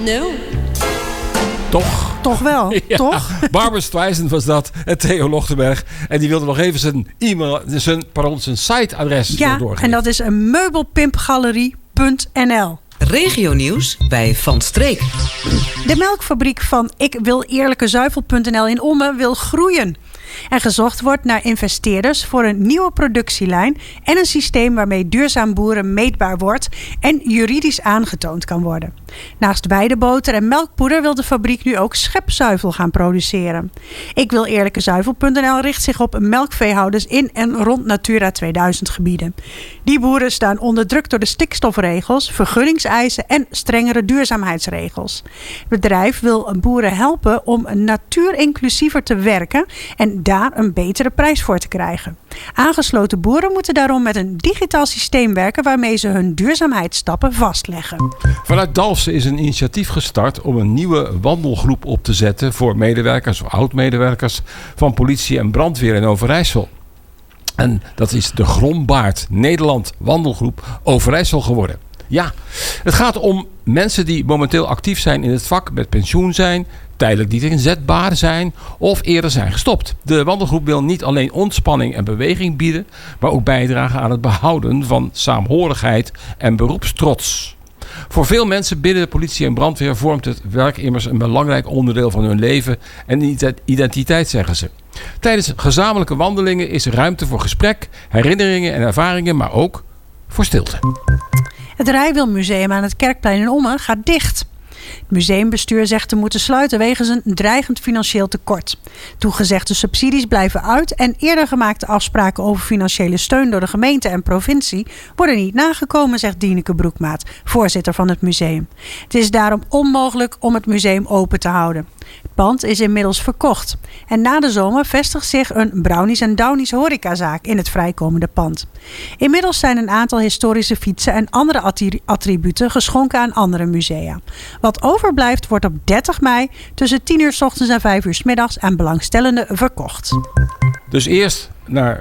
know. Toch wel, Ja, toch? Barbara Streisand was dat, en Theo Lochtenberg. En die wilde nog even zijn siteadres doorgeven. En dat is een meubelpimpgalerie.nl. Regionieuws bij Van Streek. De melkfabriek van ikwilleerlijkezuivel.nl in Ommen wil groeien. En gezocht wordt naar investeerders voor een nieuwe productielijn en een systeem waarmee duurzaam boeren meetbaar wordt en juridisch aangetoond kan worden. Naast weideboter en melkpoeder wil de fabriek nu ook schepzuivel gaan produceren. Ikwilleerlijkezuivel.nl richt zich op melkveehouders in en rond Natura 2000 gebieden. Die boeren staan onder druk door de stikstofregels, vergunningseisen en strengere duurzaamheidsregels. Het bedrijf wil boeren helpen om natuurinclusiever te werken en daar een betere prijs voor te krijgen. Aangesloten boeren moeten daarom met een digitaal systeem werken waarmee ze hun duurzaamheidsstappen vastleggen. Vanuit Dalfsen is een initiatief gestart om een nieuwe wandelgroep op te zetten voor medewerkers of oud-medewerkers van politie en brandweer in Overijssel. En dat is de Grombaard Nederland Wandelgroep Overijssel geworden. Ja, het gaat om mensen die momenteel actief zijn in het vak, met pensioen zijn, tijdelijk niet inzetbaar zijn of eerder zijn gestopt. De wandelgroep wil niet alleen ontspanning en beweging bieden, maar ook bijdragen aan het behouden van saamhorigheid en beroepstrots. Voor veel mensen binnen de politie en brandweer vormt het werk immers een belangrijk onderdeel van hun leven en identiteit, zeggen ze. Tijdens gezamenlijke wandelingen is er ruimte voor gesprek, herinneringen en ervaringen, maar ook voor stilte. Het Rijwielmuseum aan het Kerkplein in Ommen gaat dicht. Het museumbestuur zegt te moeten sluiten wegens een dreigend financieel tekort. Toegezegde subsidies blijven uit en eerder gemaakte afspraken over financiële steun door de gemeente en provincie worden niet nagekomen, zegt Dieneke Broekmaat, voorzitter van het museum. Het is daarom onmogelijk om het museum open te houden. Het pand is inmiddels verkocht. En na de zomer vestigt zich een Brownies en Downies horecazaak in het vrijkomende pand. Inmiddels zijn een aantal historische fietsen en andere attributen geschonken aan andere musea. Wat overblijft wordt op 30 mei tussen 10 uur 's ochtends en 5 uur 's middags aan belangstellenden verkocht. Dus eerst naar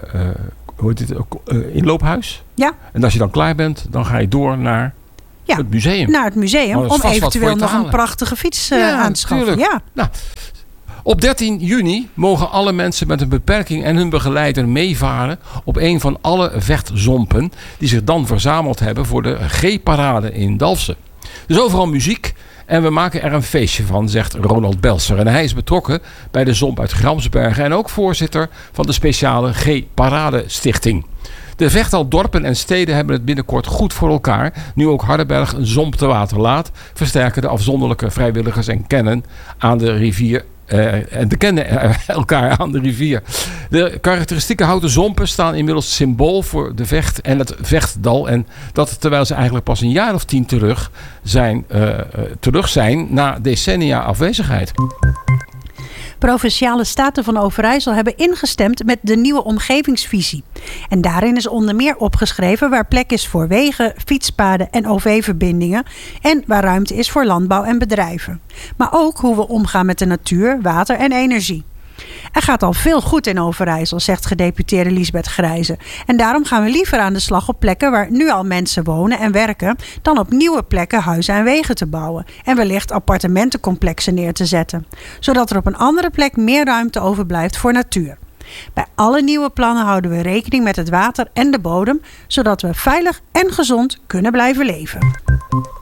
inloophuis. Ja. En als je dan klaar bent, dan ga je door naar het museum. Naar het museum om eventueel nog een prachtige fiets aan te schaffen. Ja. Nou, op 13 juni mogen alle mensen met een beperking en hun begeleider meevaren op een van alle vechtzompen die zich dan verzameld hebben voor de G-parade in Dalfsen. Dus overal muziek en we maken er een feestje van, zegt Ronald Belser. En hij is betrokken bij de zomp uit Gramsbergen en ook voorzitter van de speciale G-parade stichting. De Vechtal dorpen en steden hebben het binnenkort goed voor elkaar. Nu ook Hardenberg een zomp te water laat, versterken de afzonderlijke vrijwilligers en kennen aan de rivier. Elkaar aan de rivier. De karakteristieke houten zompen staan inmiddels symbool voor de Vecht en het Vechtdal. En dat terwijl ze eigenlijk pas een jaar of 10 terug zijn na decennia afwezigheid. Provinciale Staten van Overijssel hebben ingestemd met de nieuwe omgevingsvisie. En daarin is onder meer opgeschreven waar plek is voor wegen, fietspaden en OV-verbindingen en waar ruimte is voor landbouw en bedrijven. Maar ook hoe we omgaan met de natuur, water en energie. Er gaat al veel goed in Overijssel, zegt gedeputeerde Liesbeth Grijze. En daarom gaan we liever aan de slag op plekken waar nu al mensen wonen en werken, dan op nieuwe plekken huizen en wegen te bouwen. En wellicht appartementencomplexen neer te zetten. Zodat er op een andere plek meer ruimte overblijft voor natuur. Bij alle nieuwe plannen houden we rekening met het water en de bodem, zodat we veilig en gezond kunnen blijven leven.